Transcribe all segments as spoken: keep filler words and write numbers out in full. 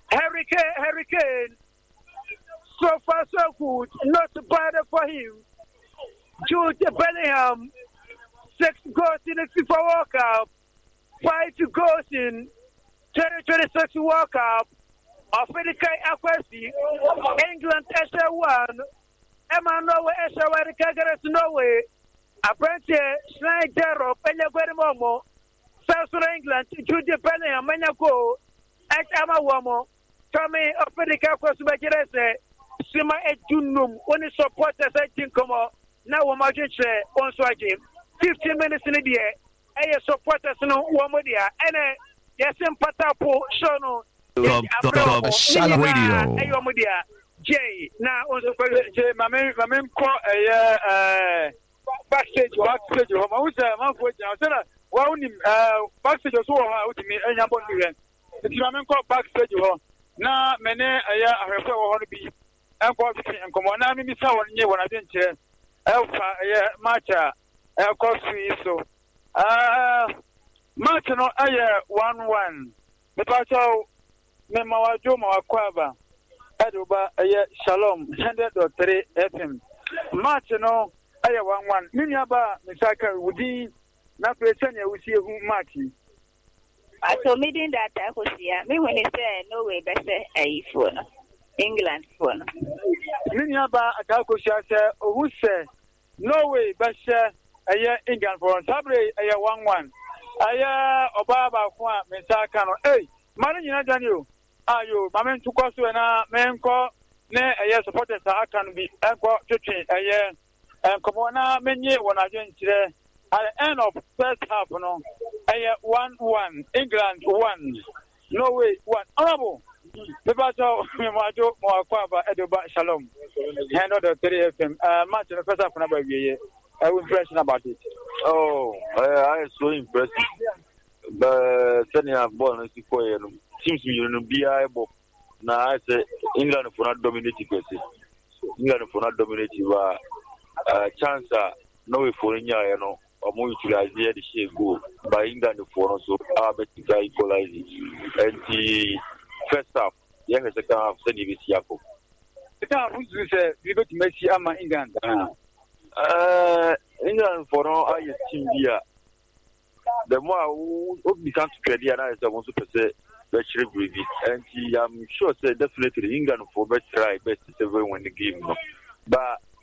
Hurricane, Hurricane. So far, so good. Not bad for him. Jude Bellingham, six goals in the FIFA World Cup, five goals in twenty twenty-six World Cup. Africa Akwesi, England S A one, Emma Norway S A one, Kagares Norway, Apprentice, Schneider, Peña Momo, South England, Jude Bellingham, Menyako, Ekama Wamo, Tommy Africa Akwesi, Sima Ejunum, only supporters I think come on. Now we might say on swaging. Fifteen minutes in the air. I supporters no one more there. And yes, in Patapo, Sono, Shalom Radio. Ayo Mudia, Jay. Now on the Jay, my man, my man, call a backstage, backstage. I was a man for Johnson. One backstage was out to me, and I'm going to the German call backstage. Now, many I have to be. And come on, I'm in someone near when I didn't hear Alpha Matcha, El Coffee. So, uh, Matcha, no, I one one. The Pacho, Memawa Joma Aquaba, Aduba, Shalom, one hundred three F M. Matcha, no, I one one. Miniaba, Misaka, Woody, Napretania, we see who Matty. I told me that I was here. Me when he said, no way, better a phone. England phone. Miniaba Akakusha said, who said, no way, but a year England phone. Sabre a year one one. A year Obaba Kwan, Misakano. Hey, Marina Daniel, are you, Maman to Cosu and a man call, ne a year supporters I can be equal to a year. And come on now, many when I didn't today. At the end of first half, no, a year one one, England one, Norway one. Honorable. The battle, Majo, Moaquaba, Edoba, Shalom. Hand on the three F M. Uh, much in the first half of the year. I was impressed about it. Oh, I, I am so impressed. But sending a ball and seems to be able. Now I say England for not dominating. England for not dominating. Uh, chance, no way for India, you know, or more utilize the share goal by England for also. Our best equalizing. And the first half, yeah, the second half, sending this Yako. The time who's say, we go to Messi, I'm England. Uh, England for now, I team here. The more we become to credit, and I want to say, let's review it. And I'm sure, say, definitely England for best try, best seven win the game. No? But,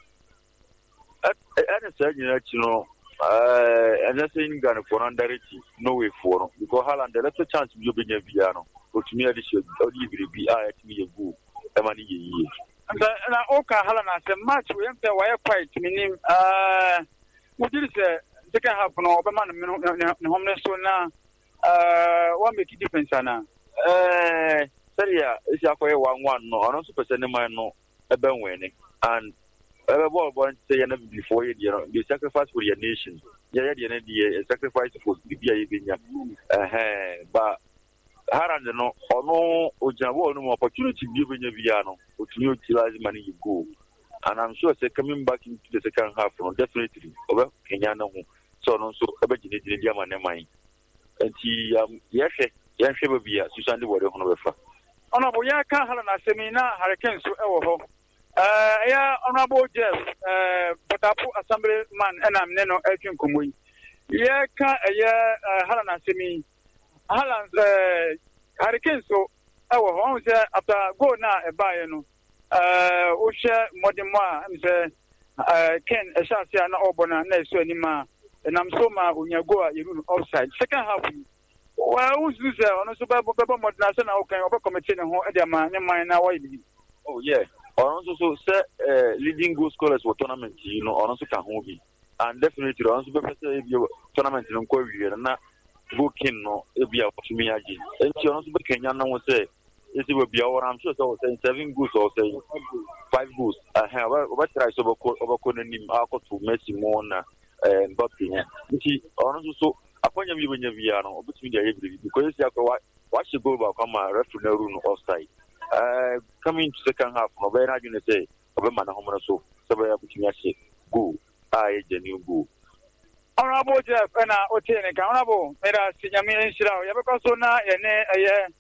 at a certain, you know, uh, and that's England for under it, no way for because Holland, there's a chance you'll be a piano. But to me, I should only be I at me a boo, a money year. And I okay, Holland, I said, match, we have to wire quite, meaning, uh, what did you say? Second half, no, but man, homeless so now, uh, what make a difference now? Uh, sorry, it's a one one, no, I'm not super sending my no, a ben winning, and I want to say before you know, the sacrifice for your nation. Yeah, the sacrifice for the Bia, uh, but Haran, no, or no, or Javo, no opportunity given your piano, which you utilize money you go. And I'm sure they're coming back into the second half, no, definitely, over Kenyano, so no, so about the Diaman and mine. And he, um, yes, yes, will be a Susan the word of Novefa. Honorable Yaka Halana Semina, Hurricanes to our Uh, yeah, Honorable Jeff, uh, Potapu Assemblyman, and I'm Neno Elkin Kumui. Yeah, can yeah, Halana Semi, Halan's uh, Hurricane. So, our home after go now a bayano. Uh, Usha Modima, and say, uh, Ken, a Shasia, no Obona, Neso Nima, and I'm so ma when you go, you outside. Second half. Well, who's this? On a suburb of Modna, okay, over committing a whole Edema, and mine now. Oh, yeah. Also, so say uh, leading goal scorers for tournament, you know, also can hold it. And definitely, also, if your tournament in Korea, and not booking, no, it'll be up to me again. And she also became young, will say, it will be our, I'm sure, so saying seven goals or saying five goals. I have what I saw over calling him out to Messi more and Bucky. See, also, so upon you when you're between the every because you have to watch the goal about come a referee room offside. Uh, coming to second half, no very not going to say, "Over man, home so so we are putting a shit go." I genuine go. Honorable Jeff, and I obtain a honorable. Mera Sinyami Shira, Yabaco Sona, and a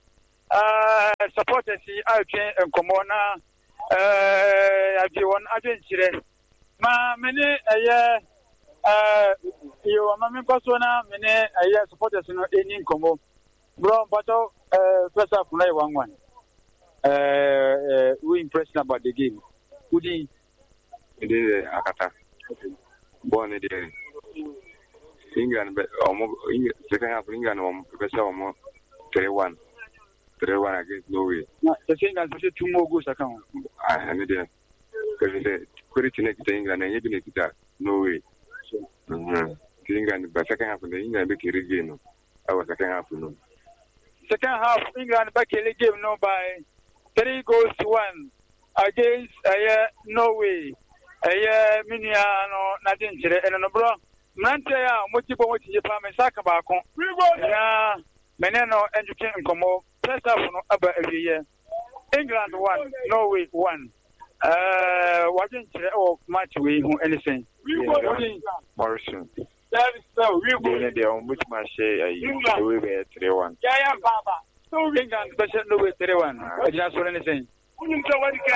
uh, supporters are in Comona, uh, I do one adventure. Ma, many a year, uh, you are Mammy Persona, many a year supporters in Como. Bro, but uh, first up, one one. Uh, we impressed about the game. Would he? It is Akata. Born in England, but almost second half England, almost three one. three one against Norway. The thing is, two more goals account. I need it. Because it's pretty connected to England and even if it's Norway. England, but second half of the England, make it again. I was second half. Second half, England back in the game no by three goals to one against uh, Norway. Uh, Miniano, nothing to the end of the bro. Mantea, multiple what you found in Sakabako. We go, Meneno, and you can't come over. Press up about every year. England won, Norway won. Uh, wasn't or match we who anything. Morrison. That is so. We will be on which match I will be at three one. Yeah, Papa. So England, but no three one. I just want anything. England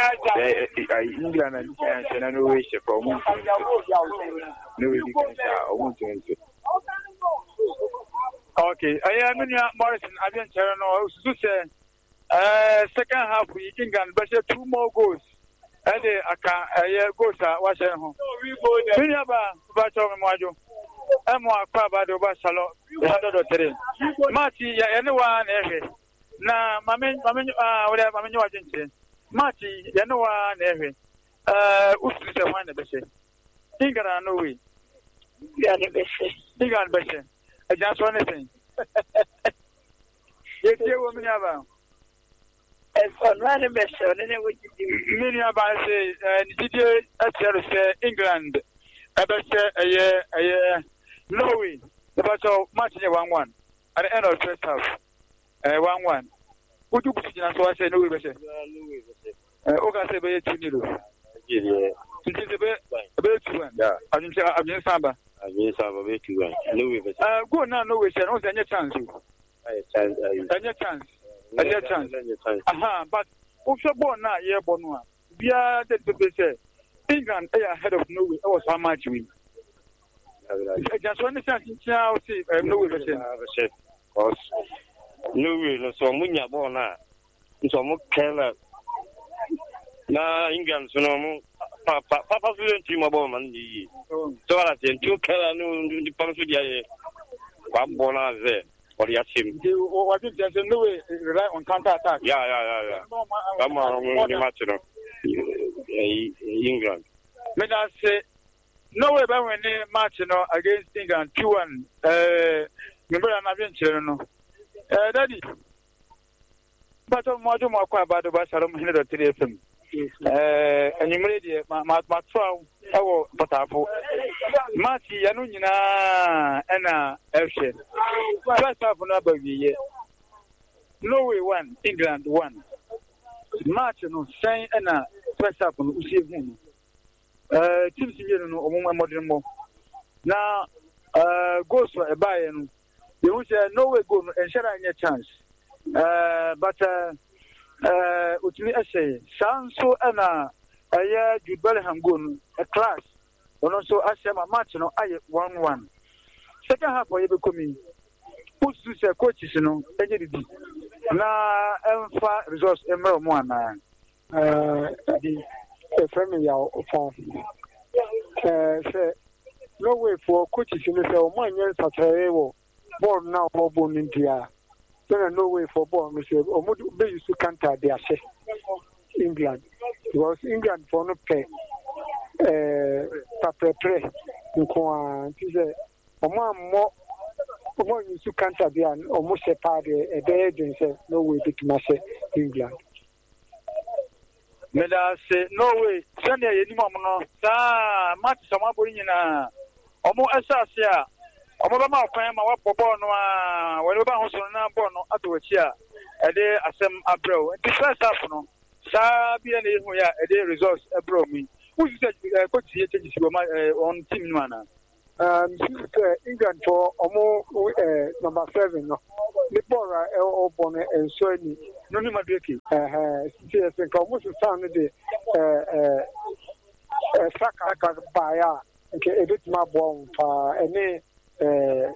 and China, no wish for one. No, I want to answer. Okay, I am in Morrison. I didn't tell no. Uh, second half, we England, but two more goals. And I can't go to Washington. We never but over Majo. I'm more crab over Salo. Marty, anyone, every. Now, my men, my men, uh, whatever, my men, you are didn't Marty, anyone, every. Uh, who's the one the best? England, no way. Yeah, the best. England, best. I just want to say. Yes, you woman ever. As for one of best, and then what you do. Many of us say, and did you say England? I bet a year, a year, Norway. The battle match one one at the end of the first half. Uh, one one. Would you put it in? So I say no, we say. Okay, say by two nil. Yeah. It is a bit, a bit two one. Yeah. I didn't say I'm in Samba. I guess I'm a bit too well. No, we say. Uh, go now, no, we say, no, any chance. Any chance. Any chance. Aha, but also born now, yeah, born one. We are the best. England ahead of Norway. That was how much we. I just want to say, now see, Norway. Because Norway, so Munya born now. So much Keller. Now, England, so no, Papa, Papa, team of woman. So I think two Keller knew the Pansudia. One born out there. Or the team. What did you say? Norway rely on counter attack. Yeah, yeah, yeah, yeah. Come on, the match. England. When I say Norway, but when they match against England two one, uh, remember I'm having children. Uh, Daddy, but I'm more than more about the Basarum hundred three F M. Uh, and you made it, my my trial, our potato. Marty, Yanuna, Anna, Elshire. First half another year. Norway one, England one. March no sign Anna. First up on Usi. Uh, Tim Simeon or one modern more. Now, uh, goes for a buy and you will say no way go and share any chance. Uh, but uh, uh, what me I say, sounds so Anna, a year Jude Bellingham gun a class, and also I say my match no I one one. Second half for you becoming. Put to say coaches, you know, any day. Now, I'm far resource emerald one. Uh, the family for uh, no way for coaches in the cell. One year for travel, born now for born in India. Then no way for born, Monsieur, or would be used to counter their England. Because England for no pay. Uh, Papa pray in Kwan, a man more. More used to counter their almost a party a day and say, no way to Master England. May I say, no way, Sunday, any moment, sir, much some in a almost Assasia. Obama, I am a what born, whenever I was on a born at the chair, a day as some abro. And this last afternoon, Sabi and a day results abro me. Who is that? Coach here on team manner. Um, England for almost uh, number seven. No, the ball uh, open and so any. No, no, my dear. Uh, yes, and almost the sound of the uh, uh, Saka by a bit more bomb for any uh,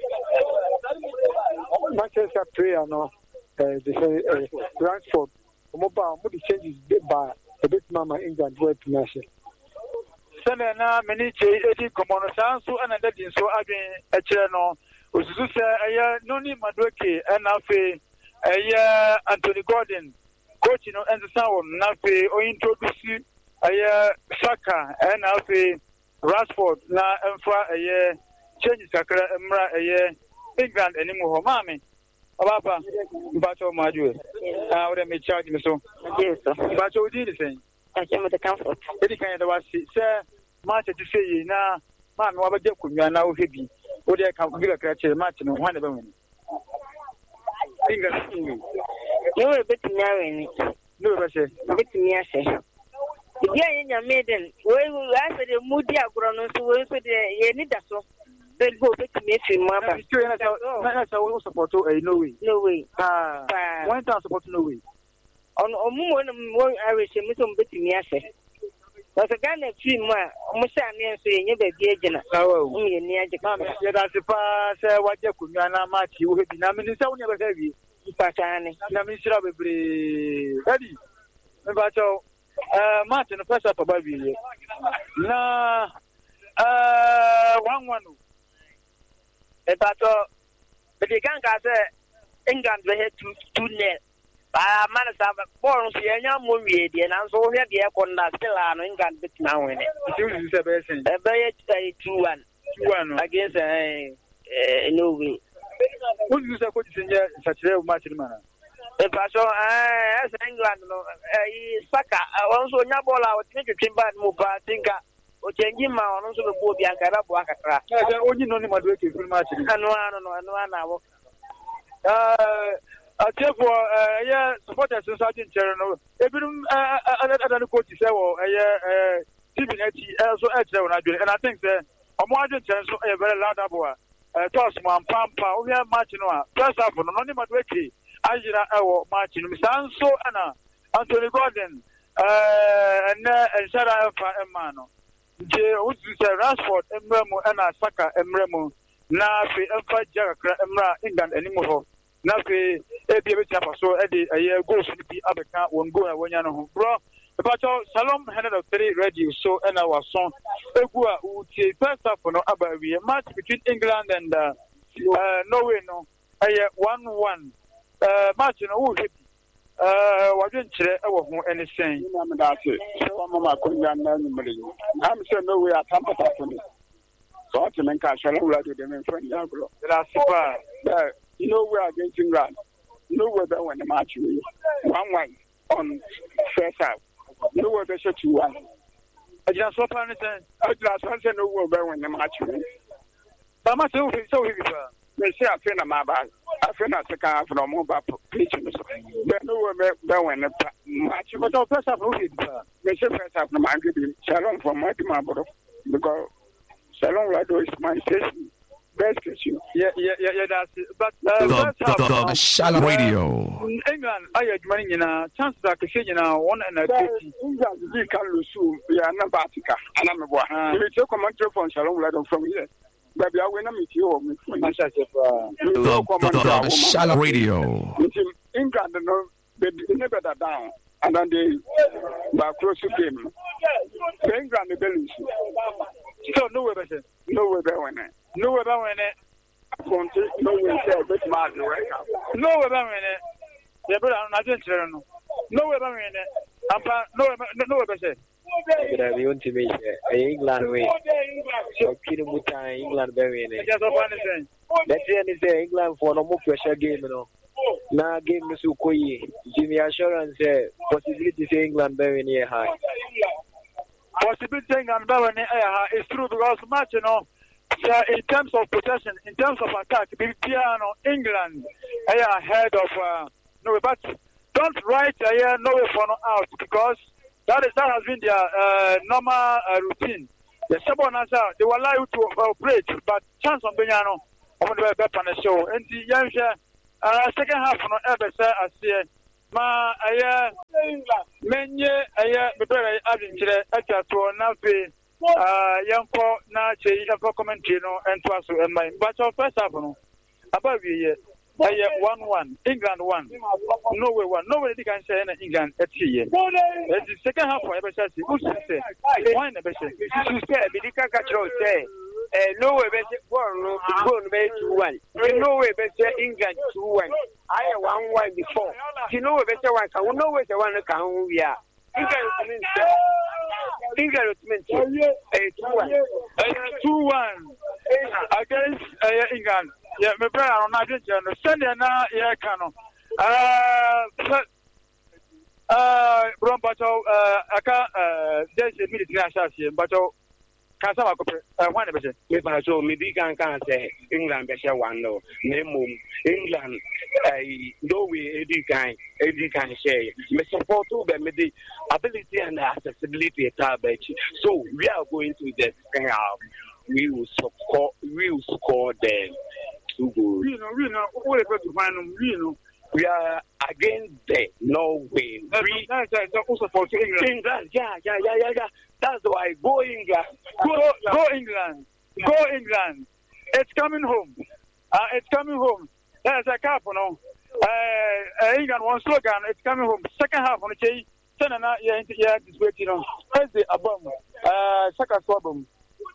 Manchester player. No, they say Rashford. Mobile, what the changes by a bit more England word to nation. Sene na many edi komono sanso ana dadi so adwen e kire no osusu se eye noni madoke na fe eye Anthony Gordon coach no ensa won na fe o introduce eye Saka na fe Rashford na emfa eye change sakra emra eye England enimu ho mame obaba mbacho majuwe ah ore me charge me so yes so mbacho udi ni sen achemo the comfort edi kan da wasi se match to say na ma me wabaje kunwa na wo hebi wo de ka bi ka kire match no hwan be woni England no we bet me awani no be se bet me ase dia yenya meden we we ase de mudi agro no so we so de ye ni da so be go bet me fi mu aba na na so we support eh no way no way ah one time support no way on omumo na mo arishe mi so bet me ase. But the Ghana film, Musa, so you never be agent. Oh, you near the comment. Yet, I suppose what you could not match you have been. I mean, it's only never heavy. Patani, Namisha be ready. But uh, Martin, the first up of Baby. Na uh, one one. But the Ganga said, England, they had two two net. Ah, man, I'm born here. I'm movie, and I'm so here. The aircon still on England, but now in it. It's a person. A very two one, two one against a no way. What do you say? What is in such a much manner? The person, as England, Saka, also Nabola, or take a timber, Muba, Tinka, or changing my own sort of Bobby and Carabaka. I only know him at working for much. And one, and one hour. Uh, Uh, therefore, uh, yeah, supporters in Sergeant Cherno, every other coach is a team also and I think that a modern chance a very loud boy, uh, toss one pampa, we are marching on. First of all, anonymous wiki, Ajira, our marching, Miss Anso Anna, Anthony Gordon, uh, and Sarah Emano, J. Rashford, Emremo, Anna Saka, Emremo, Nafi, Emfa Jack, Emra, England, and Nimo. Nafi, Ebi Chapa, so Eddie, a year goes to be Abeka, one go and one yan bro. But Salom handed of three radio so and our song. Egua, who first up for no Abbey, a match between England and uh, uh, Norway, no, a one one uh, match in a wood. Uh, what didn't you ever want anything? That's it. So I'm a Korean. I'm sure no way at Tampa. So I can catch a lot of them in front of you. That's super. You know we're against England. You know where they win the match. One one on first half. You know where they should two one. I just saw anything. I just want to know where they win the match. But my so so they say I feel my bag. I feel not to come from mobile preaching. They know where they win the match. But the first half, they say first half, I'm giving Shalom from my mother because Shalom Radio is my station. Best issue. Yeah, yeah, yeah, yeah, that's it. But uh, the, the, the, the Shalom Radio. In England, I had money in a chance that I can now one and a fifty. England, we can lose. We are not Batica. And I'm a boy. We take a commentary from Shalom Radio from here. Baby, I will not meet you. The, the, the Shalom Radio. England, no, they never down. And then they back close to game. England, the balance. So, no way, no way, no way about it. No way, but Martin, right? No way about it. Yeah, but I'm not interested. No way about it. I'm no no way about it. I want to make England way. So, Kinubuta, England, very in just that's the England for no more pressure game, you know. Now, game Musukoi, Jimmy Assurance, possibility to England very near high. Possibility England very near high is true because match, you know. So in terms of possession, in terms of attack, Piano, England, I are ahead of uh, Norway. But don't write uh, Norway for no out because that is that has been their uh, normal uh, routine. The second answer, they will allow you to operate, but chance on Benyano, on the better on the show. And the young uh, second half, no ever say, I see. Ma, I men, I the very Argentina, at to Navi, uh, young for Nachi, for Commentino, and Twasso and mine. But our first half, no, above you. one one, England one. Norway one. Norway they can say England at three. The second half for Ebersha. Who say? Why Ebersha? You say, Medica Catro say, Norway one, one way to one. Norway better England two one. I have one one before. You know better one. I know where the one can we are. England meant two one. Two one against England. Yeah, my brother, I'm not going to send you now. Yeah, Cano. Uh, uh, Brombato, uh, I can't, uh, there's a military assassin, but oh, can't some uh, one of it. If I show me, can can't say England, better one, no, name England, I know we every kind, every kind of say, may support to the ability and accessibility at so we are going to the we will support, we will score them. We know, we know, all about to find them, we know. We are against the Norway. We also for England. Yeah, yeah, yeah, yeah, yeah. That's why go England. Go, go England. Go England. It's coming home. Uh, it's coming home. There's a cap, you know. Uh, England one slogan. It's coming home. Second half on the chain. Senana, yeah, yeah, this way, you know. Where's the album? Uh, second album.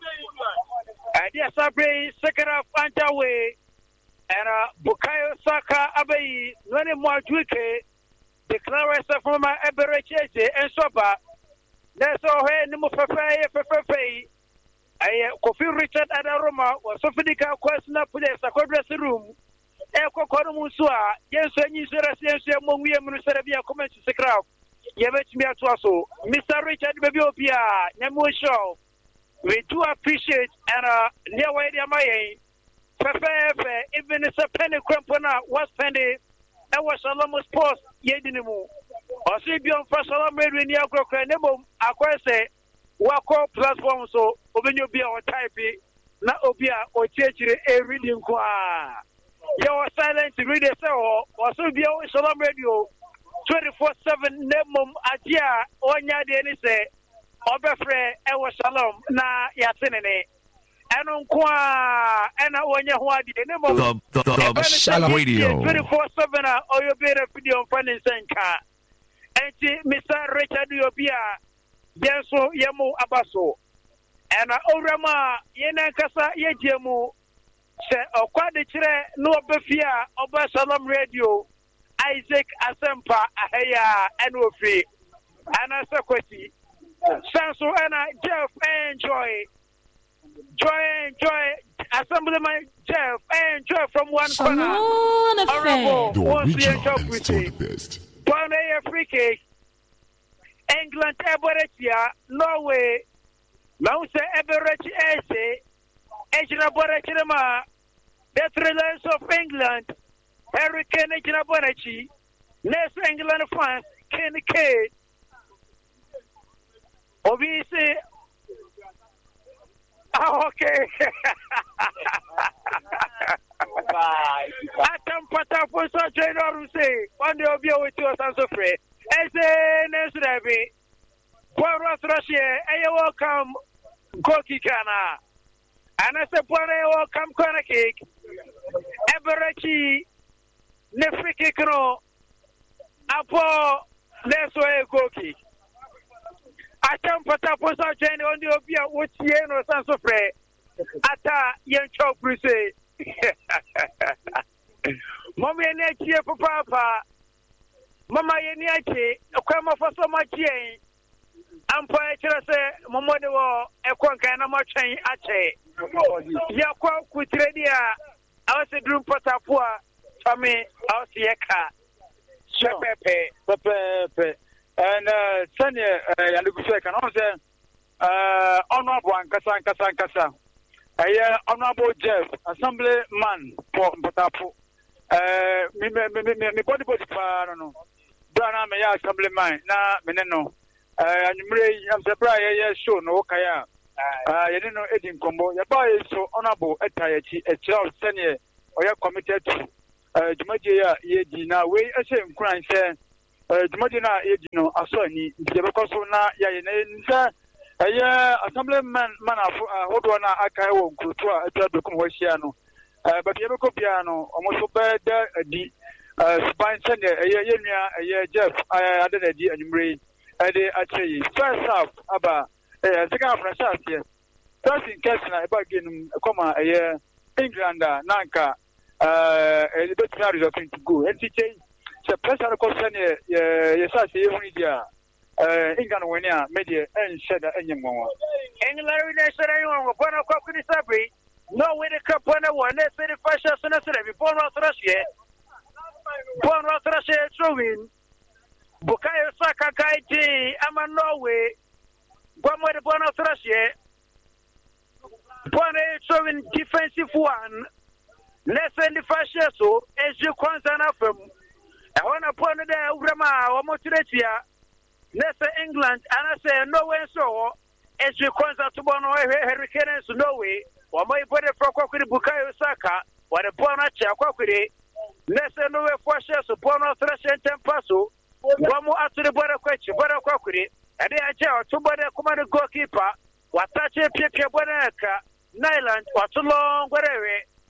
And yes, I bring second half underway. And uh, Bukayo Saka Abayi, Nani Mwajuke, declares from my Ebereche and Soba. There's all here, Nimo Fefe, Fefe. I Kofi Richard Adaroma was Sophica question up with a quadress room. Eko Korumusua, yes, and you said, yes, Mongi and Munisabia comment to the crowd. Yevich Miatuaso, Mister Richard Babiopia, Nemo Show. We do appreciate and uh, near where they are my Fefe, even it's a penny crampona was penny. That was Salomon's post, Yedinimu. Or see beyond for Salom Radio near Crocranebo, Aquase, Wako platform so, Obenobia or Type, not Obia or Church, a reading qua. You are silent to read a cell, or so be always Salom Radio twenty-four seven Nemum Adia, or Yadi, say, Obefre, Ewa Shalom, na Yatinene. And on qua and I want you the the Shalom Radio twenty-four seven or your better video funding Senka. And Mister Richard Yobia, Yenso Yemu Abaso. And Orama Yenankasa Yejemu say Oquadichre no Befia Oba Shalom Radio Isaac Asempa Ahaya and Wofi Anna Sakwati Sanso Anna Jeff enjoy. Joy, joy, Assemblyman Jeff, enjoy from one corner. Honorable, once we enjoy with the best. One A free cake. England, Eberetia, Norway, Mount Eberetia, Ese, Ejina Borechima, the three lands of England, Hurricane Ejina Borechi, Ness England, France, Kenny K. Obviously. Oh, okay. Atam pata for such a no say. One day will be with you as a free. As a Nesrabi. Poros Russia, a welcome Goki Kana. And as a poor welcome corner cake. Eberechi Nefrikino. Apo Nesway Goki. Atam pata for such a on the Obia, which Yen or Sansofre. Ata Yen Chop Bruce. Mommy and Nachi, Papa. Mamma Yeniachi, a crumb for so much yen. I'm poetry, Mamma de War, a quank and a much ache. Yakwa Kutredia, I was a dream potapua, Tommy, I was Yaka. Pepe, Pepe. And uh, Sanya and the Gusek and also uh, Honorable Kasan Kasan Kasa. A Honorable Jeff, Assemblyman for Potapo. Uh, me, me, me, me, body body, I don't know. Dana may Assemblyman, na Meneno. Uh, and I'm surprised, yes, sure, no Kaya. Ah, you didn't know Eddie Combo. Your boy is so honorable at Tayachi, a child senior, or you're committed to Jumadia Yedina. We a shame crying, say, Jumadina Yedino, I saw any, the Bacosona, Yayin, a year, assemblyman, man of Hodwana, Akaio, Kutua, a job become Wasiano. But the Ebeco piano, almost bad, the spine sender, a year, a year, Jeff, I added a dear and Ray, and they actually first half about. Eh, second half na chance here. First in case na eba game come a year England nanka uh the best result to go. N T J se pressure ko sene ye sa se ehuni dia uh England win ya media en sheda enyem won. England we dey sheda yon go bona ko kuni sabri. No way the cup on one let's say the first shot na se be bon Russia. Bon Russia throwing. Bukayo Saka kaiti ama Norway. One the bonus Russia. One showing defensive one. Let's send the first year so as you concern from. I want to point there, Urama or Motiretia. Let's say England, and I say no way so as you concern to Bono Hurricanes, no way. Or my body for Kokuri Bukayo Saka, or the Bonacha Kokuri. Let's say no way for shares of bonus Russia and Tempaso. One more after the border question, border Kokuri. And they are jail to body command goalkeeper, what touch a Pipia Bonaka, Nyland, or too long, whatever.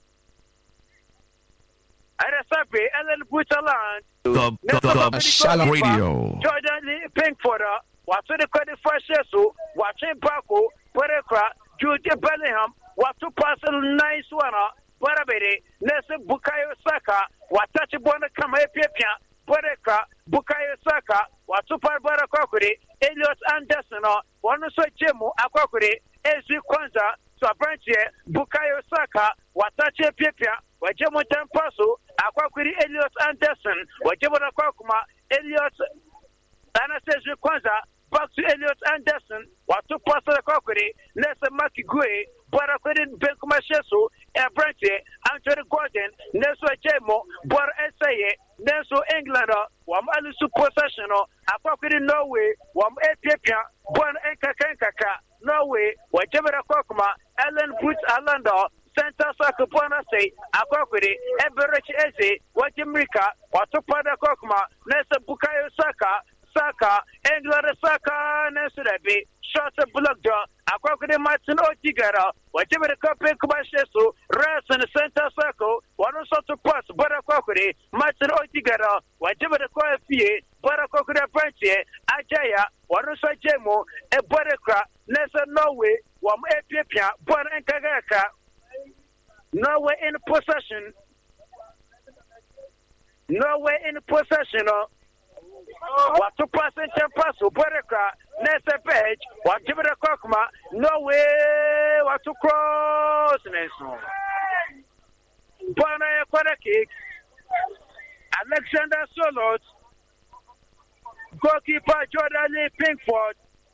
And a sappy, and then put a land. The, the, the, the Shalom Radio. Jordan Pinkford, what to the credit for Shesu, watching Paco, Perekra, Jude Bellingham, what to pass a nice one, Barabede, Nelson Bukayo Saka, what touch a bonnet come here, Pipia. Boreka, Bukayo Saka, Watupa Barakokuri, Elliot Anderson, one so Jemu, Akokuri, Ezri Kwanza, Sabranche, Bukayo Saka, Watache Pipia, Wajemu Tempaso, Akokuri, Elliot Anderson, Wajemu Kokuma, Elliot Anastasia Kwanza, back to Elliot Anderson, Watupa Sakokuri, Nessa Maki Gui, Barakuri Benkuma Shesu, Ebranche, Anthony Gordon, Nelson Jemu, Bor Esaye. Nenso England, wam alusu possession, Akokuri Norway, wam Ethiopia, Bon Enkaka, Norway, Wajabera Kokma, Ellen Put Alanda, Santa Sakupona say, Akokuri, Eberich Eze, Wajimrika, Watupada Kokma, Nessa Bukayo Saka, Saka, England Saka, Nesurebi, Shot a block door, Akokuri Martin Otigara, Wajabera Kope Kubashesu, Ras in the center circle, one also to pass, Barakokuri, Martin Otigara, Wajabera Kofi, Barakokuri Branche, Ajaya, one also Jemo, a Barakra, Nessa Norway, one Epia, Bon and Kagaka, Norway in possession, Norway in possession. What to pass and pass, Boreka, Nessa Page, what give it a cockma, no way, what to cross, Nelson. Bona Aquana Kick, Alexander Solot, goalkeeper Jordan Lee Pinkford,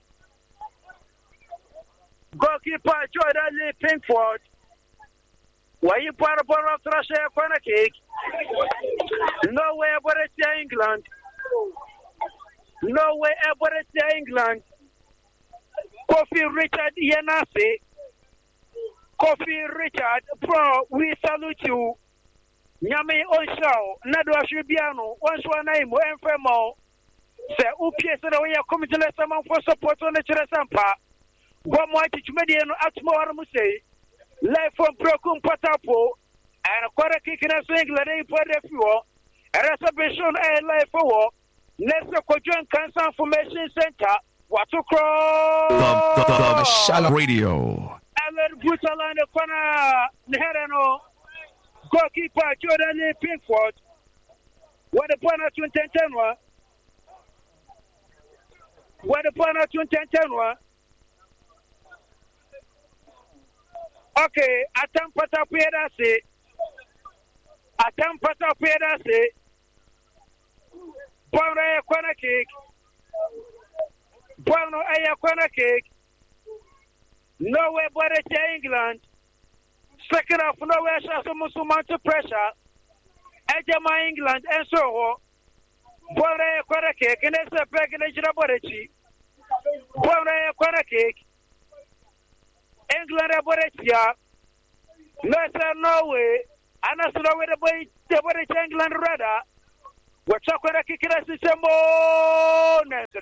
goalkeeper Jordan Lee Pinkford. Why you part of Russia Aquana Kick? No way about it, England. No way ever to England. Kofi Richard Yanase. Kofi Richard, bro, we salute you. Nyame Onshaw, Nado Ashubiano, Onshaw Naimo, Enfemo. Se Upie said, we are coming to let someone for support on the Cheresampa. One more teach median Atmo Armuse. Life from Broken Patapo. And a quarter kicking us England, a for the fuel. A reservation a life for war. Let's go join Cancer Information Center. What to cross? The, the, the, the Shalom Radio. Alan Butalan, the corner, Neherano, goalkeeper Jordan Pinkford. What the corner to Tentenwa? What the corner to Tentenwa? Okay, Atam Pata Piedase. Atam Pata Piedase. Bono a corner kick. Bono a corner kick. Nowhere but it's England. Second half, nowhere shots of Muslim to pressure. Ejama England and so on. Bono a corner kick. And it's a back in the Jiraborechi. Bono a corner kick. England Aboretia, Northern Norway, and as Norway the boy, the boy England rather. We're talking about kicking us in some more.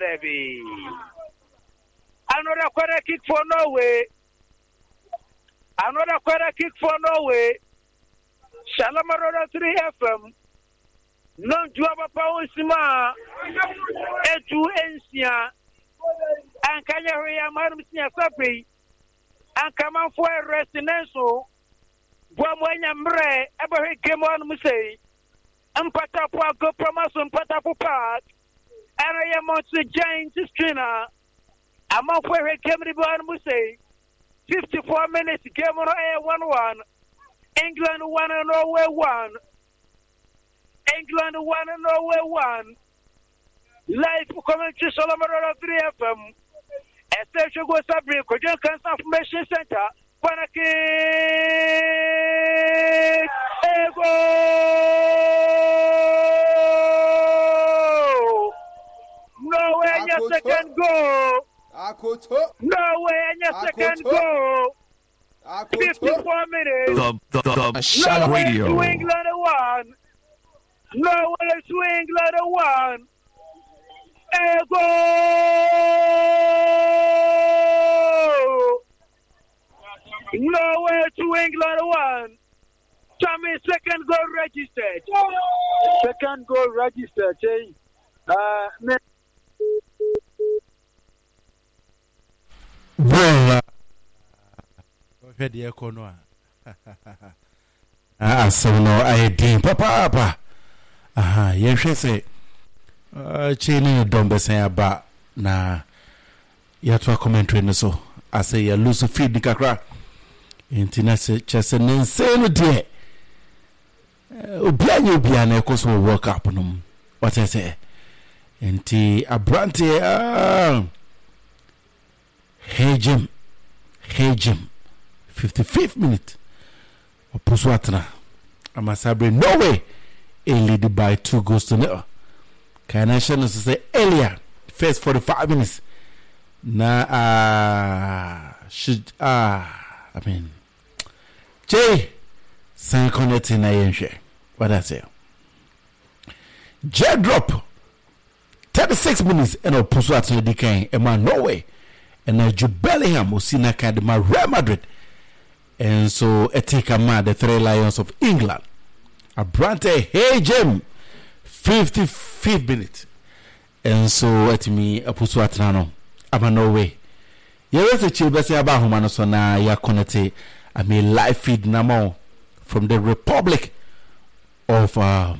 Another quarter kick for Norway. Another quarter kick for Norway. Shalamarada three F M. Non Juaba Pausima. Etu Ensia. And Kanya Marmisia Sapi. And come on for a residential. Guamwanya Mre. Ever came on Musay. And Patapua go promotion Patapu Park. And I am on the giant screener. I'm off where he came to Musay. fifty-four minutes, game on air one one. England one and Norway one. England one and Norway one. Live commentary Solomon three F M. Essential go Sabri, Kojan Cancer Information Center. Panaki Ego Norway in your second goal. No way in your second goal. fifty-four minutes. The, the, the, the Shallow Radio. To England one. No way to England one. A goal. No way to England one. Tommy, second goal registered. Second goal registered. Uh, well, uh, the economy. Ah, so no, I did, Papa. Aha, yes, say, uh, Chini don't be saying about na yatwa commentary no so. I say, you lose a feed the crack. Internet chess and insane dear. Obianya Obiana, of course, will work up on them. What I say, and tea a brandy, ah. Hey Jim, hey Jim, fifty-fifth minute. Opuswatna, Amasabre, no way. A lead by two goals to nil. Can I say earlier, first forty-five minutes. Na ah, should ah, I mean, Jay, San Connecting Nayenche. What I say? J drop, thirty-six minutes, and Opuswatna decaying, a man, no way. And now Jude Bellingham will see Nakadima Real Madrid. And so I take a man, the three Lions of England. A Brante Hey Jim, fifty-fifth minute. And so at me a Puswatrano. I'm a no way. You was a chill Bessie about Humano so now ya connected. I mean live feed Namo from the Republic of um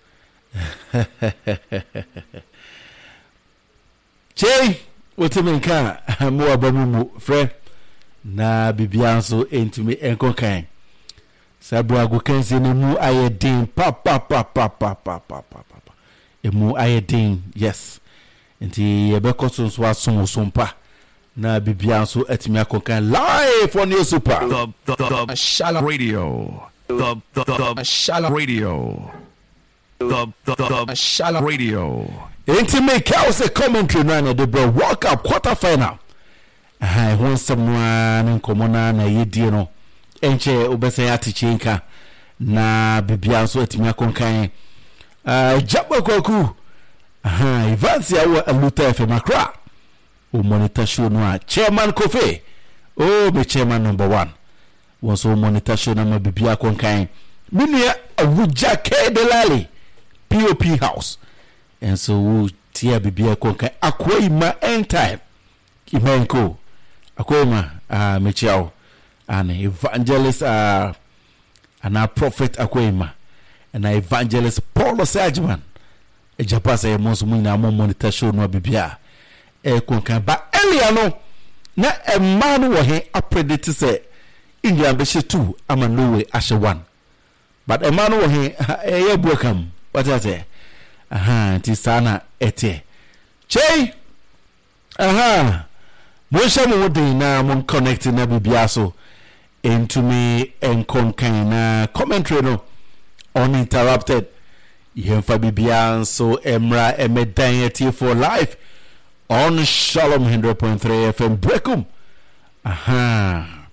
Jay. What you mean, can more bamu friend? Na bibianso into me enko kan. Sabra go kan se ne mu ayedin pa pa pa pa pa pa pa pa pa. E mu ayedin yes. Enti ye be koso so aso so mpa. Na bibianso etimi akokan live on your super. The the the, the Shallow Radio. The the the, the Shallow Radio. The the the, the Shallow Radio. Intimate chaos a commentary na the bro World Cup quarter final. I want someone in common na yedie no. Enche obese atichinka na bibia so atimi akonkan. Ah jabba kwaku. Aha Ivansi awa aluta F M Accra. O monitor show no chairman Kofi. Oh be chairman number one. Was o monitor show na bibia akonkan. Minua awuja K Delali P O P house. And so tia bibia konka akoima end time imenko akoima ah mechiao an evangelist ah an a prophet akoima and evangelist Paul Sajman e japasa e monso mu na mo monitor show no bibia e konka ba elia no na e man wo he apredict say England be two ama no way ashe one but e man wo he e ye buakam what I say. Aha, tisana ete. Che. Aha. Mosha mo de na mon connect na bibiaso into me en konkan na commentary no uninterrupted. Yemfa bibian so emra emedan ete for life on Shalom one hundred point three F M Brekum. Aha.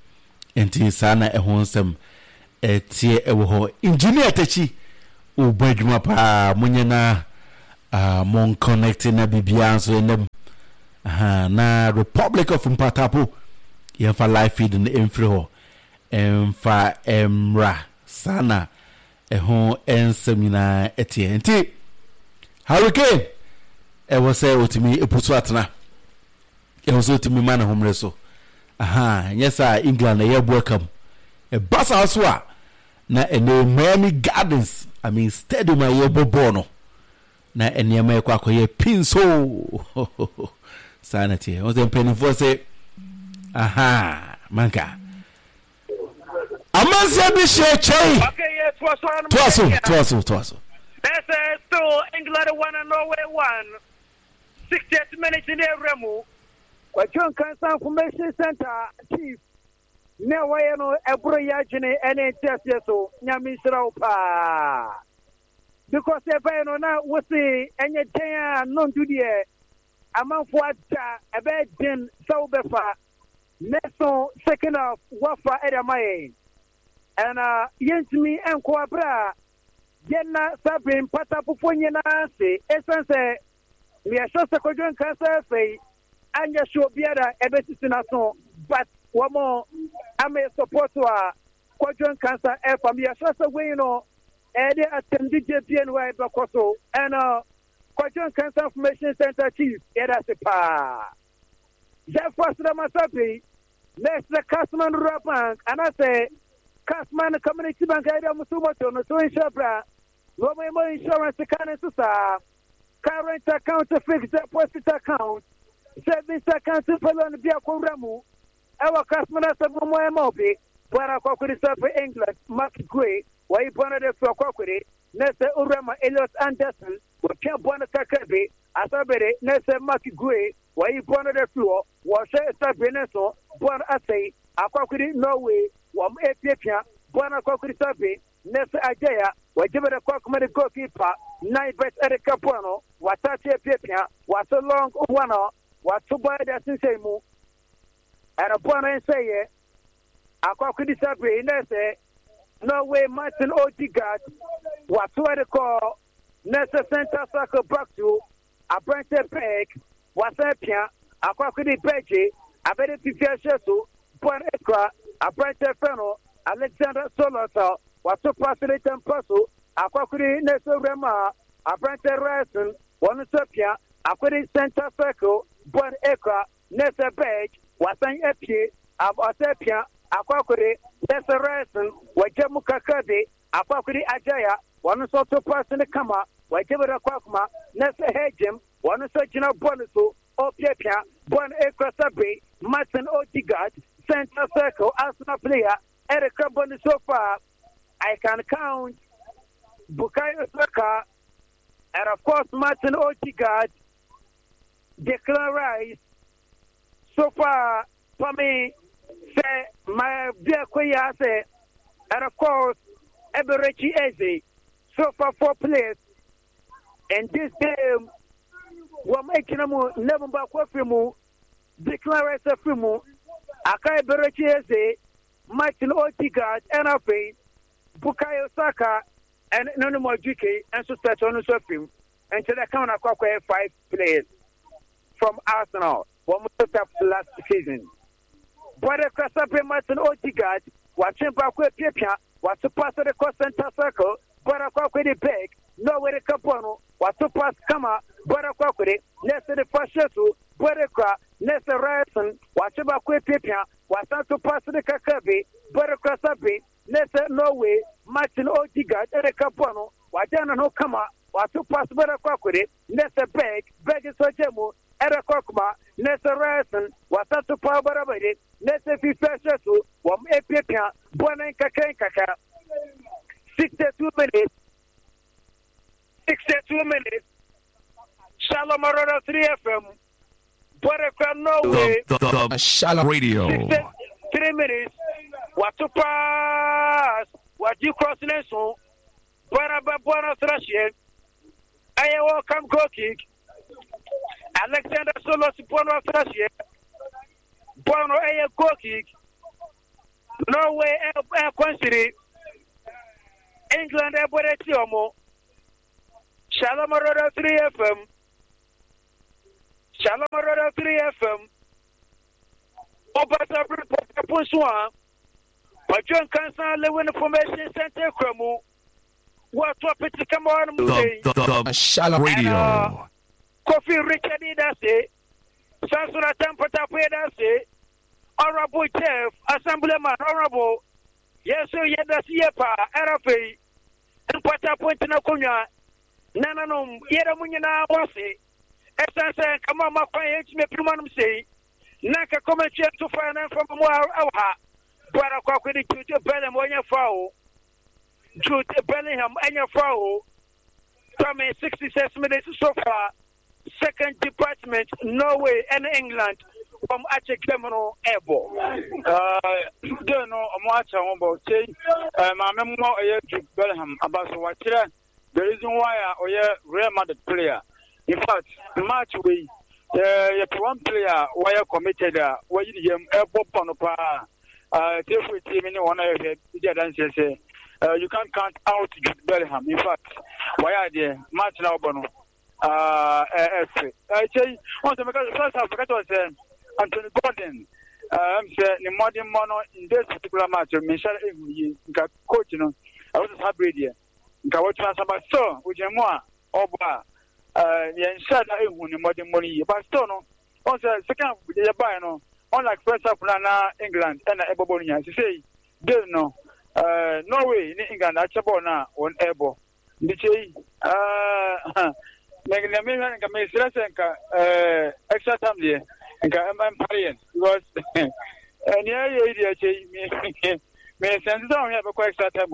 enti sana ehon sem etie ewo ho engineer tachi ubadwuma pa munye na ah mon connect na bibia so enem aha na Republic of Mpatapo ye fa live feed in emfri ho emfa emra sana ehon ensem na etie enti Hurricane e was say otimi epuso atena e was otimi man homre so aha yes sir England e welcome e basa so a na ene Miami Gardens I mean stadium a ye bobo no na enema e kwa akoye pinso sanity o dem penny for say aha manka amanse bi she chei okay yes was on twaso twaso twaso that's uh, still England one and Norway one sixty-eight minutes in the Remu Wajon Cancer Information Center chief na waye no ebro ya gene ene tese so nyamisra pa because e fa no na wosi enye ten no ndudie amanfo ata ebe din so befa neso second of wafa edamaye and uh yentimi enko abra yenna sabin patapufo nyina se esense mi asose kodwen kansa fei anya sho biara ebesisi na so but womo ame support wa kodwen kansa e fam mi asose we no e de attend J P N Y bakoso and uh kodwen kansa information center chief era se pa je first na masabi next the Casman Rural Bank and I say Casman Community Bank area musumoto no so inshabra no more insurance can sa current account fixed deposit account savings account for loan bia koramu our customer sabo mo emobi para kokuri for England Mark Gray why bona de for kokuri nese urama Elliot Anderson we can bona kakabe asabere nese Mark Gray why bona de floor wa share sabeneso bona asay akokuri Norway wa epia bona kokuri sabe nese ajaya wajibere kwa kumere goalkeeper nine bet Erika Bono watache pepia waso long one wato boy da sinsemu era Bono say akwa kudisa be nese Norway Martin Odegaard wato de call nese center circle back to Abrante Beck wasapia akwa kudi beje abere pipia sheso Bon Ekra Abrante Feno Alexander Solota wato pasere tempaso akwakuri neso rema Abrante Ryerson one sapia akwuri center circle Bon Ekra nese Beck wasan epie abasapia akwakuri nese Ryerson wajemu kakade akwakuri ajaya one so to pasene kama wajebera kwakuma nese Hejem one so jina bonuso opiapia Bon Ekra sabe Martin Odegaard center circle Arsenal player Erika Boni so far I can count Bukayo Saka and of course Martin Odegaard, Declan Rice. So far for me say my dear Koya say and of course Eberechi Eze. So far four players and this game we're making them never back with him Declan Rice of him Akai Eberechi Eze, Martin Odegaard and a face Bukayo Saka and no more G K and so start on the film until they come and acquire five players from Arsenal. One more up last season. But the Crossape Martin Odegaard, watching back with Pipia, was to pass the cross center circle, but a cock with the bag, no way the Capono, was to pass Kama, but a cock with it, next to the first shuttle, but a crack, next to Ryerson, watching back with Pipia, was not to pass the Kakabi, but a Crossape. Nese Norway, Martin Odegaard, Erika Bono, wajana no kama, watu pass bera kwakuri, nese Beck, Beck is Ojemu, Erika Kuma, nese Ryerson, watatu pa barabari, nese Fifeshesu, wam epipia, Bona Nkaka Nkaka. sixty-two minutes, sixty-two minutes, Shalom Arora three F M, Boreka Norway, The, the, the Shalom Radio. three minutes. What to pass? What you cross Nelson? Baraba Bono Thrashian. I welcome goal kick. Alexander Solos Bono Thrashian. Bono a goal kick. Norway air country. England air Boretiomo. Shalom Roda three F M. Shalom Roda three F M. Obata Puswa. But John Cancer Lewin Information Center Cremu. What topic to come on? The, the, the, the Shalom Radio. Kofi Richard Idase. Sansura Tampata Pedase. Honorable Jeff, Assemblyman, Honorable. Yes, sir, yes, that's Yepa, Arafe. And Pata Point in Akunya. Nananum, Yeramunina Wasi. Essence, come on, my fire, me Plumanum say. Naka come and check to finance from Moa. Barakwakudi to Bellingham when you foul. To Bellingham and your foul. Come in sixty-six minutes so far. Second department, Norway and England. From Ache Criminal Airborne. Uh, don't know a much about say, my memoir to Bellingham about what the reason why I Real Madrid player. In fact, the match we, uh, one player, why committed, why you airport on a par. Uh, therefore, team in one of the say, uh, you can't count out Bellingham. In fact, why are they match now, Bono? Uh, I say, once the first half, I was saying, Anthony Gordon, I'm saying the modern mono in this particular match, Michelle, you got coach, you know, I was happy here. Got what you about so, which is more, Oba, uh, the inside the modern money, but still, no, also, second, the buy, no, unlike first half, England, and Ebobonia, to say, don't know, uh, Norway, in England, that's about now, on Ebo. The J, uh, making the million and make uh, extra time there. I'm paying because and yeah, yeah, may send down have a quite extra time.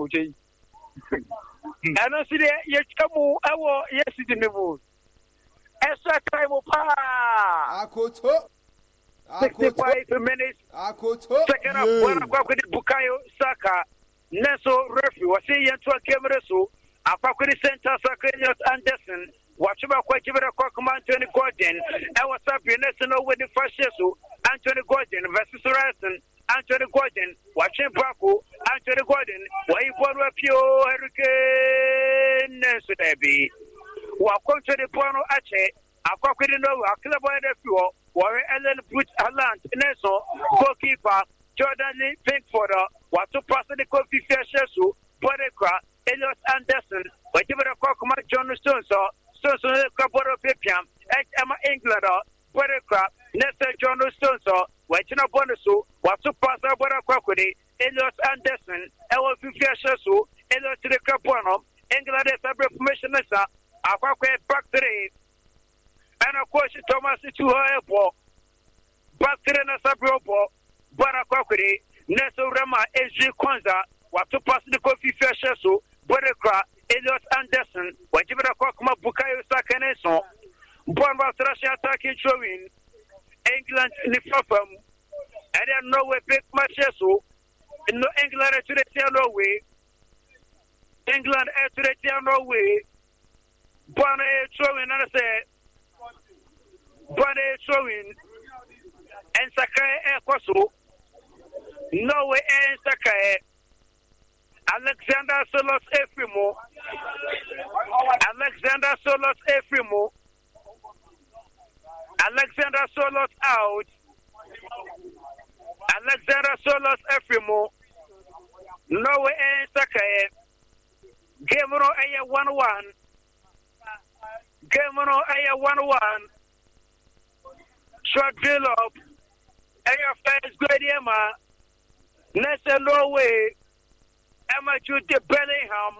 I don't see that yet. Come on, I will, yes, it's in the mood. Extra time of ah, sixty-five minutes. Second up, one o'clock with Bukayo Saka, Neso Refu, was saying to a camera so, a Pakuri Center Sacranius Anderson. Watch about quite a bit of Anthony Gordon. I was up in National with the first year, Anthony Gordon versus Ryerson. Anthony Gordon, watching Baku, Anthony Gordon, where you born with pure hurricane, Sudebi. Welcome to the Bono Ache, a cockpit in Nova, Club by the fuel, Warren Ellen Put Alant, Neso, goalkeeper, Jordan Lee Pinkford, what to pass the coffee fair Shesu, Bodekra, Elliot Anderson, but give it a cockman John Stones. So, so the couple of Pipiam, Emma England, Bodekra, Nestor John Stones, watching a bonus, what to pass a Boda Crocody, Elliot Anderson, Elwood Fiashasu, Elliot to the Capono, England is a reformation, a quack back today. And of course, Thomas to her airport, back to the Sabropo, Boda Crocody, Nestor Rama, S G Kwanza, what to pass the coffee Fiashasu, Bodekra. Elliot Anderson, whatever the Kokma Bukayo Sakaneso, born was Russia attacking showing England in the Fafam, and then Norway big matches. No England to the Norway, England to the Norway, born a showing, and I say, born a showing, and Sakai Ekoso, Norway and Sakai. Alexander Solos Efrimo. Alexander Solos Efrimo. Alexander Solos out. Alexander Solos Efrimo. Norway and Sakae. Gemino Aya one one. Gemino Aya one one. Short drill up. Aya first grade Emma. Nessa Norway. Emma Jude Bellingham,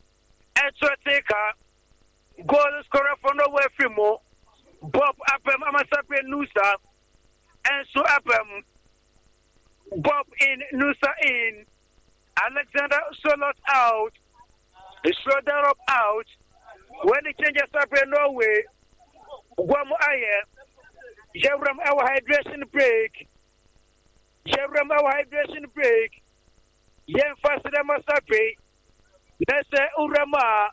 Etretica, goal scorer for Norway Frimo, Bob Appem, Amasape Nusa, and so Appem, Bob in, Nusa in, Alexander Solot out, Schroeder up out, when the changes up in Norway, Guam Aye, Jerem our hydration break, Jerem our hydration break. Yen Fasida Masape, Nessa Urama,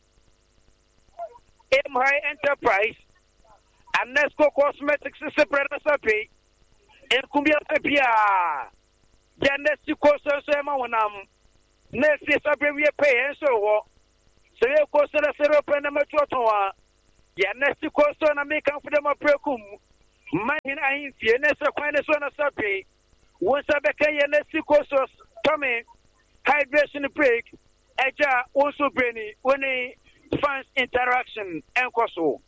M High Enterprise, and Nesco Cosmetics Separate Sape, and Kumbia Pepia. Janesi Costa Sama Wanam. Nessie Sabri pay and so what? So you cost a syrup and a matrotoa. Janesi Costa and I make up for them a precum. Mine I see Nessa Quinus on a subway. Once I became Janesi Costa, Tommy, hydration break, Eja also Benny, when a fans interaction and Coso.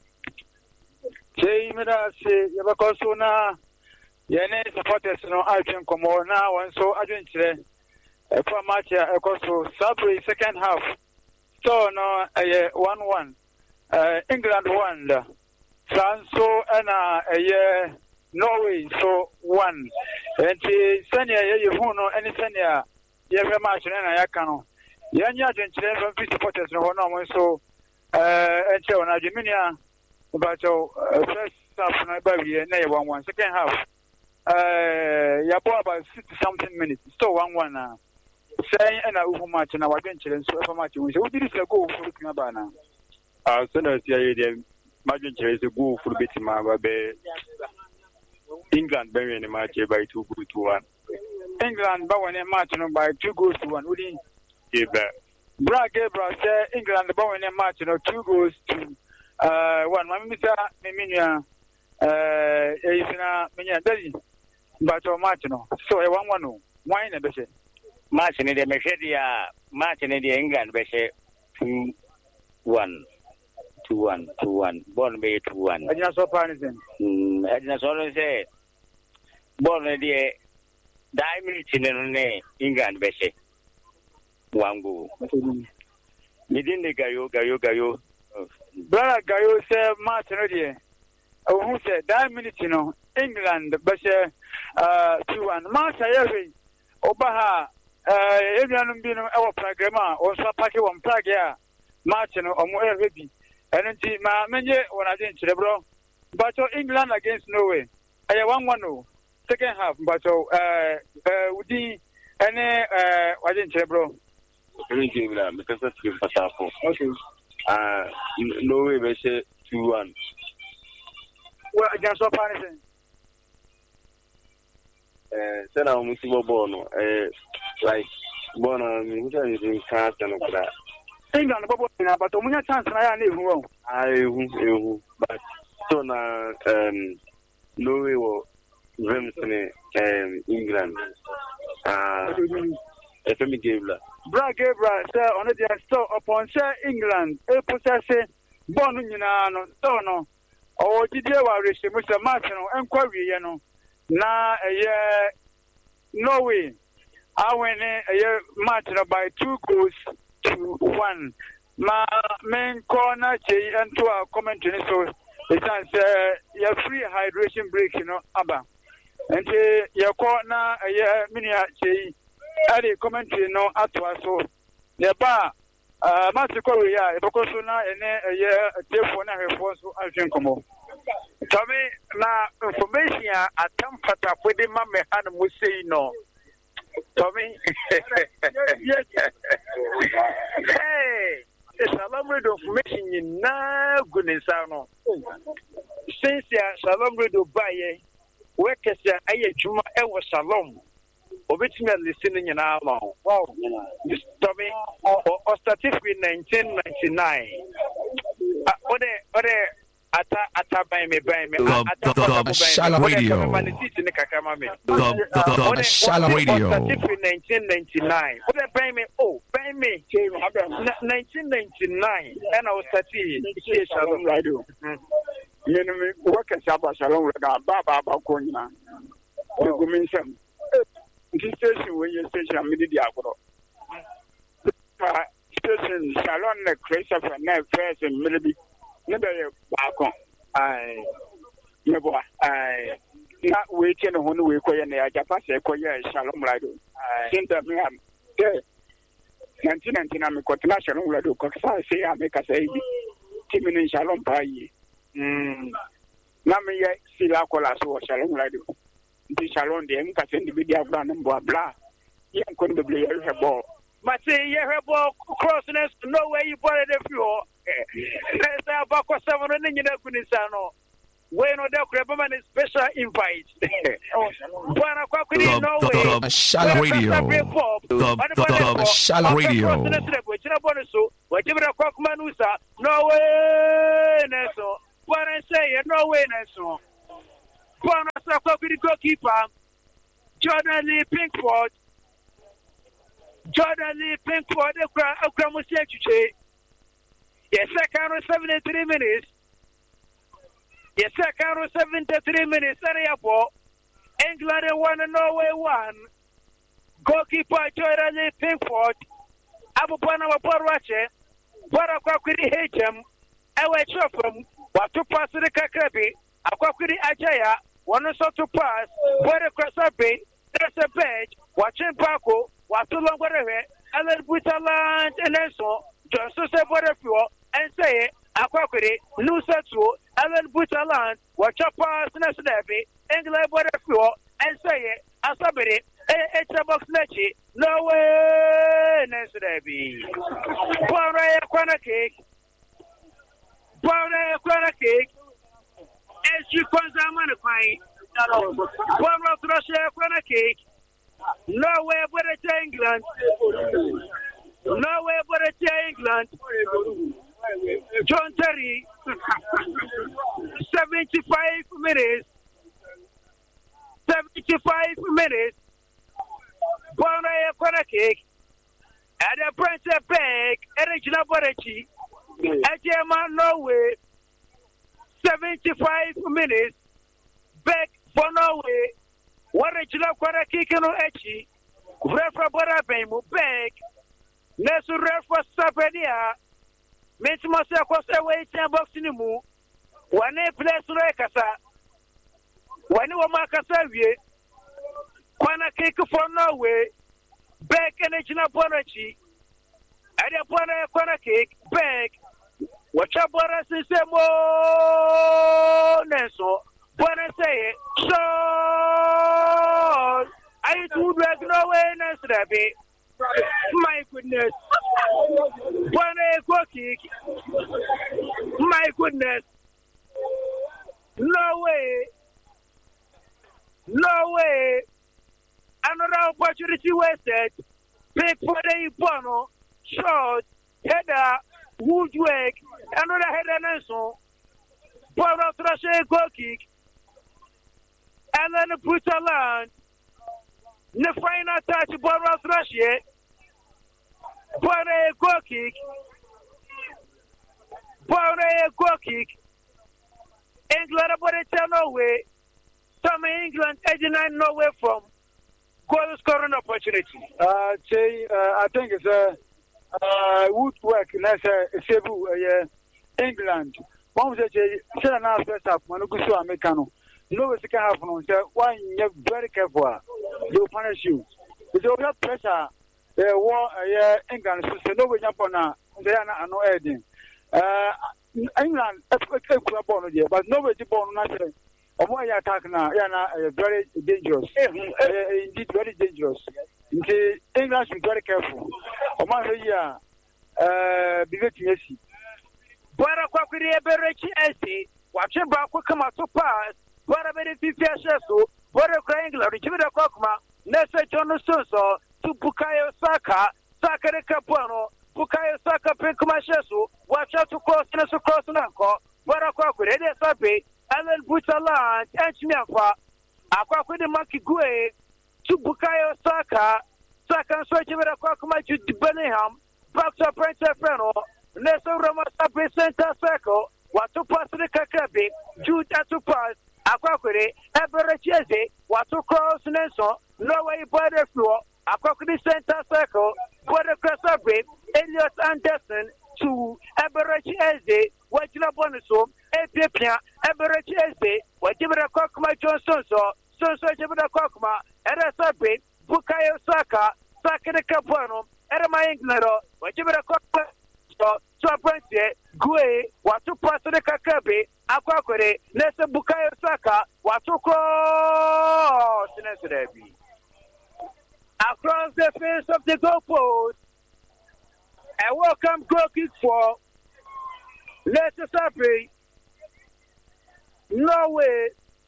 Say, Meda, say, Yabakosuna, Yane supporters, no, I can come on now, and so I didn't say. A poor match, a Coso, Sabri, second half. So, no, a one one. England won. France, so, and a year, Norway, so one. And Sanya, you know, any Sanya, you have a match, and I can't. Yanya, and from fifty supporters, no one, so, and so, on Argentina. But uh, first half, na baby, na one one. Second half, uh, ya boy about sixty something minutes. Still one one now. Say, and I will match and I went to so for match. We did this go for looking about now. Ah, so that's the idea. Imagine there is a go for bit in my baby. England bury in the match by two goals to one. England bowing a match by two goals to one. Wouldn't you? Brad Gabriel said England bowing a match, you know, two goals to. Uh, one, my Mister Miminia, uh, is na Minia Daddy, but or Martino. So I want one, wine a bit. Martin in the Mercedia, Martin in the England, Bessie, two one, two one, two one, born bay two one. I just saw Parnison. Hm, I just always say, born a dear diamond in England, Bessie. One go. Midin the Gayo, Gayo, Gayo. Brother Gayo said Martin Odier. Who said that minute, you know, England, but uh, two and Master Every Obaha, uh, everyone being our program, or Sapaki one Pragia, Martin or more ready. And then my menu when I didn't say, bro, but England against Norway. I have one one, second half, but uh, uh, would be any, uh, I didn't say, bro. Because that's good for Sapo. Okay. Uh, no way, we say two one. Well, I just saw Parnison. Uh, send out Musibo Bono, uh, like Bono, which are in cast and that. England, but when you chance, I live wrong. I but so now, um, Norway or Remsen, um, England. Uh, F M Gabriel. Brad Gabriel, sir, on the store upon Sir England, a possessor, born in an no, or did you wish Mister Martin and Quavi, you know? Now, a year, Norway, I went a year Martin by two goals to one. My main corner, and to our commentary, so it's a your free hydration break, you know, Abba. And your corner, a year, miniature. Adi commentary no atwa so the bar uh Matiko ya because na ene ye telefone na hefo so atwen komo Tommy na information atam fata kwede ma me han mo sei no Tommy yes hey salam radio information na gunisa no since ya salam radio baye we kesa aye juma e wo salom Obetime listening in our wow, Tommy or started in nineteen ninety-nine. What a at a by me by me. The Shallow Radio. The Shallow Radio. Started in nineteen ninety-nine. What a by me? Oh, by me. nineteen ninety-nine. And I was starting here. Shalom Radio. You know, work as a Shalom Radio. Baba Bakuna. You go mean some. This station when you station media agro. Station salon na Christopher na first and maybe never back on. I never I not waiting on we ko na Japan say ko ya Shalom Radio. Since me am there nineteen ninety-nine me ko na Shalom Radio ko say I make us say Timini Shalom pa yi. Mm. Na me ya sila ko la so Shalom Radio. The Shalom, the M. Cassin, the video brand and blah blah. You couldn't be a ball. But say, you have ball crossing us, no way you bought it if you are. There's a buck or seven in your Gunisano. When the Krabaman is special invite. Buana Kwakuri, Norway. Shallow radio. The Shallow radio. Whatever the Kwakmanusa, Norway, Neso. Buana say, Norway, Neso. Buana Kwakuri goalkeeper. Jordan Lee Pinkford. Jordan Lee Pinkford, Okramusechuche. Yes, second seventy-three minutes. Yes, second seventy-three minutes. England one and Norway one. Goalkeeper Jordan Lee Pinkford. Abupana Waporwache. Barakwakuri H M. Ewe Chopum. Watu pass the Kakabi. Akwakuri Ajaya. One so to pass. Bora Krasabi. There's a bench. Watching Paco. Watu Longware. Alan Butaland and Enso. Johnson Sebora and say, Akwakuri. Nusatu. Alan Butaland. Watch a pass. Nasabi. England Bora and say, Asabiri. It's box Nechi. No way. Nasabi. Bora Quana cake. Bora Quana cake. As you consume fine. Bora Russia Quana cake. No way but it's England. No way but it's England. John Terry. seventy-five minutes. seventy-five minutes. Bora Quana cake. And a Prince of Bag. Original Borachi. Ajama Norway. seventy-five minutes. Back for Norway. What a chila quara kicking on Echi. Refa Bora Bemu. Back. Nesu Refa Sapenia. Mentimasa Costa Way Boxing Mu. One a place Rekasa. One a Makasavie. Quana kick for Norway. Back and a chila Borachi. And a Bora Quana kick. Back. Watch out, Bora Sisemo Neso. Bora say, so I do like no way, Nesrabi. My goodness. Bora go kick. My goodness. No way. No way. Another opportunity wasted. Pick for the Ibono. Short. Header. Woodwork, another header Nelson, Bora Thrasher goal kick, and then put a land. The final touch, Bora Thrasher, Bora goal kick, Bora goal kick, England about it Norway, some England eighty-nine Norway from goal scoring opportunity. Uh, say, uh, I think it's a. Uh... Uh, woodwork nasa sebu uh, England. One was a say an aspect of Manukusu Americano. No, it's a half no, sir. Why you're very careful. They'll punish you. With all that pressure, the war, uh, England, so no way up on a they are not no adding. Uh, England, but nobody born naturally. Or why you attack now, you very dangerous. Indeed, very dangerous. England should be very careful. Omaria, uh, Bivetti. Bora Kwakuri Berachi Esi, watch a back come out to pass, Bora Benefit Shesu, Bora England, Richard Kokma, Nessa John Soso, to Bukayo Saka, Saka de Capuano, Bukayo Saka Pinkuma Shesu, watch out to cross Nesso Cross Nanko, Bora Kwakuri, Sabi, Alan Butaland, and Chimiafa, Aquakudi Monkey Gui. To Bukayo Saka, Saka and Switch with a Kwakuma to Bellingham, back to Prince Freno, Nessa Roma Sapi Center Circle, what to pass to the Kakabi, Jude to pass, Aquakuri, Everett what to cross Nelson, no way by the floor, Aquakuri Center Circle, for the Crossabi, Elliot Anderson to Everett Eze, what you have on the soap, Epia, Everett Eze, what you have a Kwakuma Johnson so. So, so, Jabba Kokma, Erasabi, Bukayo Saka, Saka de Capuano, Erama Englero, Jabba Kokma, so, Prince, Gui, what to pass to the Kakabi, Aquakore, Nessa Bukayo Saka, what to cross Nesrebi. Across the face of the goalpost, a welcome goal kick for Leicester Sapi. Norway.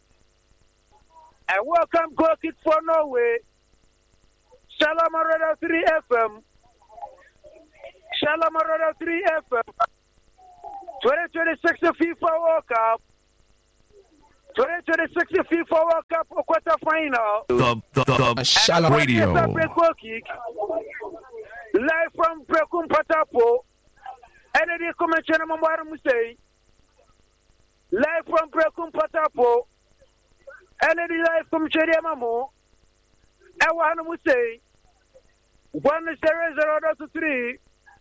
And welcome goal kick for Norway. Shalom Radio three F M. Shalom Radio three F M. twenty twenty-six FIFA World Cup. twenty twenty-six FIFA World Cup quarter final. The, the, the, the Shalom Radio. Live from Brekum Patapo. And the commission of Mamar Musay. Live from Brekum Patapo. And the live from Cheria Mamo. And one Musay. One zero zero to three.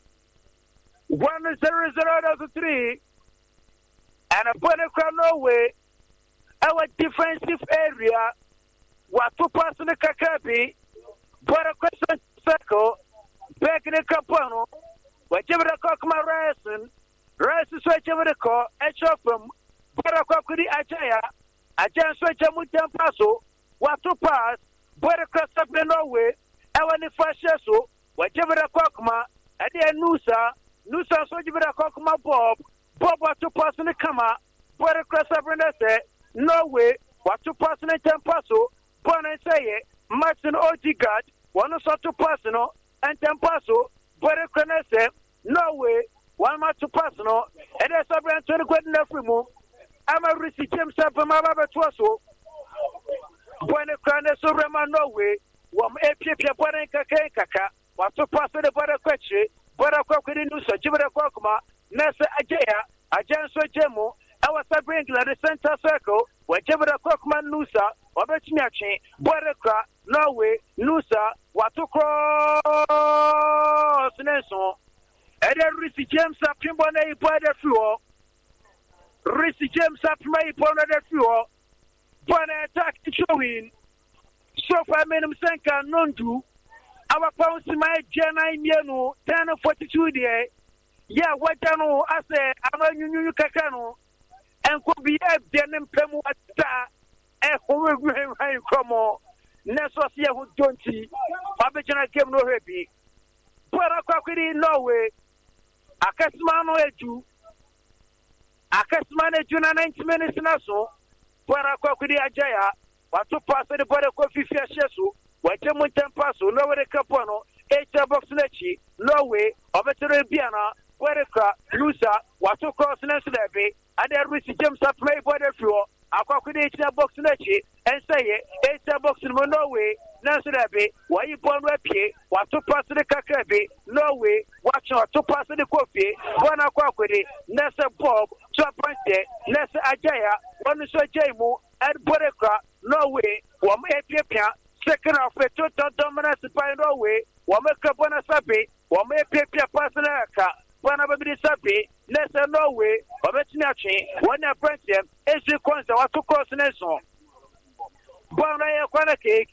One zero zero to three. And a point of Norway. Our defensive area, what to pass in the Kakabi, but a question circle, back in the Capano, whichever the Cockma Ryerson, Ryerson whichever the call, a shot from Barakakudi Ajaya, a chance switch a Mutan Paso, what to pass, but a cross up in Norway, our the first so, whichever the Cockma, and then Nusa, Nusa whichever the Cockma Bob, Bob what to pass in the Kama, but a cross up in the Norway, what to pass in a Tempaso, Bon and say, Martin Odegaard, one of such a personal, and Tempaso, but a Crenesse, Norway, one much to personal, and that's a brand to the good enough remove. I'm a receipt himself from my Baba Twasso. When a Crenesse Rema Norway, one A P P, one and Kaka, what to pass in the Butter Quetchy, Butter Cockedy Nusa, Jibber Cockma, Nessa Ajaya, Ajanso Jemo. Our Sabringla, the center circle, whichever the Cockman Nusa, or Betchmiachi, Bodekra, Norway, Nusa, Watu Cross, Nelson, and then Rissy James up Pimbone by the fuel. Rissy James up my upon the fuel. But attack to showing. So far, Madam Sanka, none do. Our pounds in my Jana Miano, ten forty two day. Yeah, what I know, I say, I'm a new Cacano. And could be a denim Pemuata, and who will bring him come on. Nessosia who don't see. Abijana came no happy. But I could in Norway. A Casmano Edu. A Casmana Juna ninety minutes in Asso. But I could Ajaya. What to pass the body coffee fair shesu. What you want to pass, Norway Capono, eight box Lechi, Norway, Obetere Biana, Quereca, Lusa, what to cross Neslepe. And then we see James up play by the floor. I calculate a box in and say it, eight box in Norway, Nansanabe, why you born Rapi, what to pass the Kakabi, Norway, watch out to pass the coffee, one aquaquity, Nessa Bob, Chapante, Nessa Ajaya, one so Jamu, and Bodekra, Norway, one Epia, second of a total dominance by Norway, one make up on a sabi, one may pay Passanaka. One of the Sapi, Nessa Norway, or Betinachi, one apprentice, is the concert what to cross Nelson. Bono a corner cake.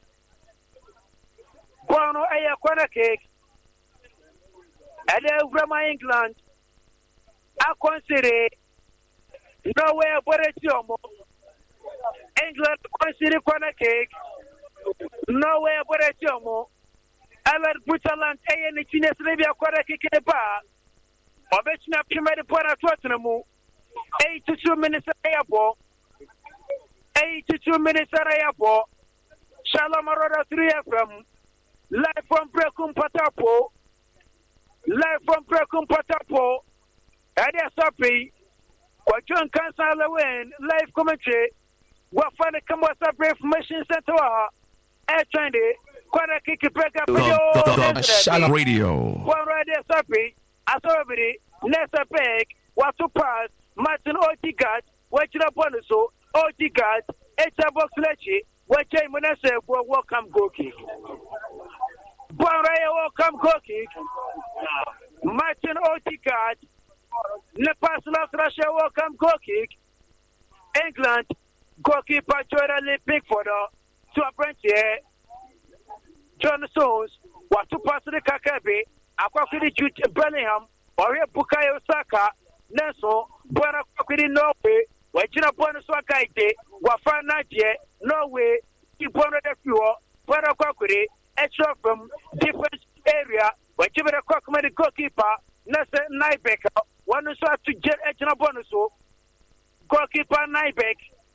Bono a corner cake. And then from England, I consider Norway but it's England consider corner cake. Norway but it's I let Butterland A and the Chinese Libya corner cake in the bar. Obechina Primary Pona Tottenham, eighty-two minutes at airport, eighty-two minutes at airport, Shalom Roda three F M, live from Brekum Patapo, live from Brekum Patapo, Adia Sapi, what John Cancer Lewin, live commentary, what find the Kamasa Information Center, Air Trendy, Quite a kick break up the Shalom Radio. One radio Sapi. Asobiri, Nessa Peg, what to pass, Martin Odegaard, watching up on the so, Odegaard, Eta Box Lechi, watching Munessa, welcome go kick. Bonraya, welcome go kick. Martin Odegaard, Nepas North Russia, welcome go kick. England, goalkeeper Jordan Lee Pickford, to apprentice, John Stones, what to pass the Kakabi. Akwakudi Jude Bellingham, or Bukayo Saka, Nelson, Buena Kwakudi Norway, Wajina Buena Swakaite, Wafana Je, Norway, Ibona de Fuel, Buena Kwakudi, extra from different area, Wajima the Kwakman goalkeeper, Nessa Nybeck, one shot to Jet Ejna Bonuso, goalkeeper Nybeck,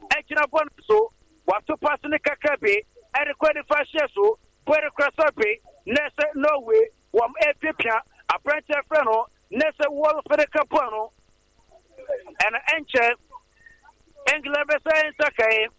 Ejina bon so what to pass in the kakabe and the credit for so where the cross up nese no way wam epipia a branch of freno nese wall for the capano and enche England saying okay